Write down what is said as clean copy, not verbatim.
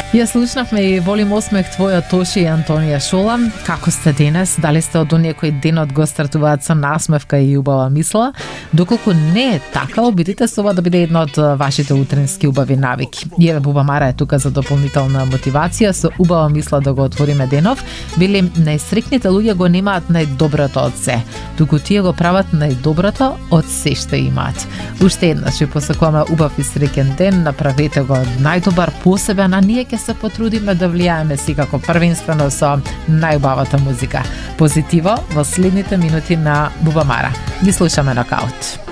Ја слушнавме и волим осмех твоја Тоши и Антонија Шола. Како сте денес? Дали сте од оние кои денот го стартуваат со насмевка и убава мисла? Доколку не е така, обидете се ова да биде една од вашите утрински убави навики. И еве Буба Мара е тука за дополнителна мотивација со убава мисла да го отвориме денов. Вели, најсрекните луѓе го немаат најдоброто од се, туку тие го прават најдоброто од се што имаат. Уште еднаш ви посакуваме убав и среќен ден, направете го најдобар посебен, а ние ќе се потрудиме да влијаеме секако првенствено со најубавата музика. Позитиво во следните минути на Буба Мара. Ги слушаме нокаут.